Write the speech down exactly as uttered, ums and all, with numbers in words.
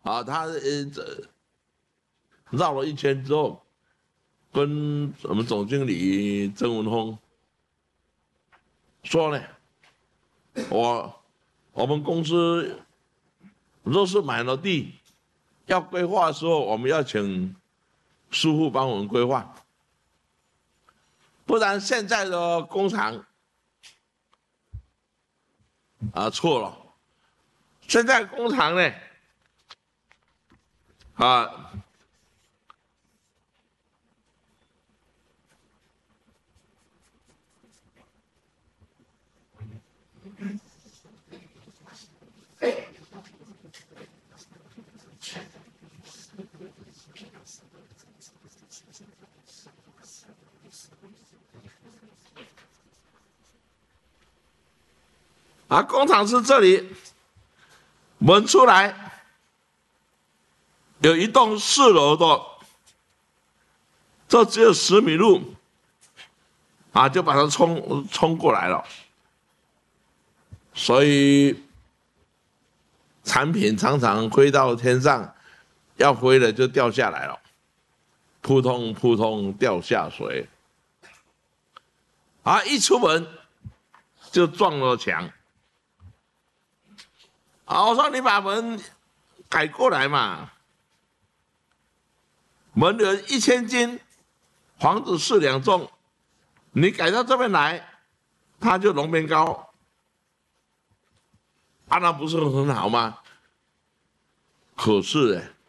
啊，他呃绕了一圈之后，跟我们总经理曾文峰说呢，我我们公司若是买了地，要规划的时候，我们要请师傅帮我们规划，不然现在的工厂啊错了，现在工厂呢啊。啊，工厂是这里，门出来有一栋四楼的，这只有十米路，啊，就把它冲冲过来了，所以产品常常飞到天上，要飞了就掉下来了，扑通扑通掉下水，啊，一出门就撞了墙。啊，我说你把门改过来嘛，门有一千斤，房子四两重，你改到这边来，它就龙边高，啊，那不是很好吗？可是